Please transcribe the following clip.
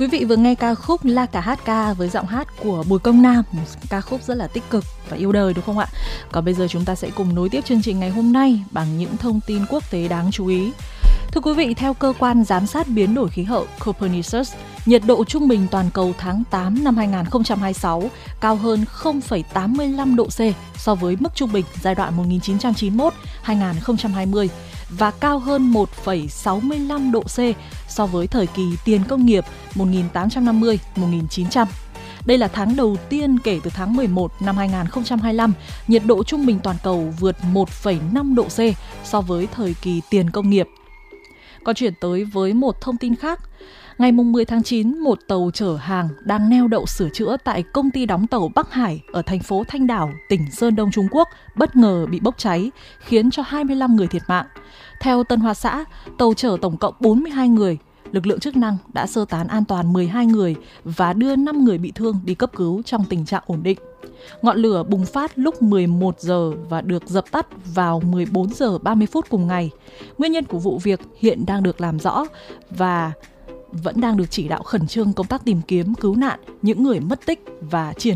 Quý vị vừa nghe ca khúc La Cà Hát Ca với giọng hát của Bùi Công Nam, một ca khúc rất là tích cực và yêu đời đúng không ạ? Còn bây giờ chúng ta sẽ cùng nối tiếp chương trình ngày hôm nay bằng những thông tin quốc tế đáng chú ý. Thưa quý vị, theo cơ quan giám sát biến đổi khí hậu Copernicus, nhiệt độ trung bình toàn cầu tháng 8 năm 2026 cao hơn 0,85 độ C so với mức trung bình giai đoạn 1991-2020 và cao hơn 1,65 độ C so với thời kỳ tiền công nghiệp 1850-1900. Đây là tháng đầu tiên kể từ tháng 11 năm 2025, nhiệt độ trung bình toàn cầu vượt 1,5 độ C so với thời kỳ tiền công nghiệp. Còn chuyển tới với một thông tin khác. Ngày 10 tháng 9, một tàu chở hàng đang neo đậu sửa chữa tại công ty đóng tàu Bắc Hải ở thành phố Thanh Đảo, tỉnh Sơn Đông, Trung Quốc bất ngờ bị bốc cháy, khiến cho 25 người thiệt mạng. Theo Tân Hoa Xã, tàu chở tổng cộng 42 người. Lực lượng chức năng đã sơ tán an toàn 12 người và đưa 5 người bị thương đi cấp cứu trong tình trạng ổn định. Ngọn lửa bùng phát lúc 11 giờ và được dập tắt vào 14 giờ 30 phút cùng ngày. Nguyên nhân của vụ việc hiện đang được làm rõ và vẫn đang được chỉ đạo khẩn trương công tác tìm kiếm, cứu nạn những người mất tích và triển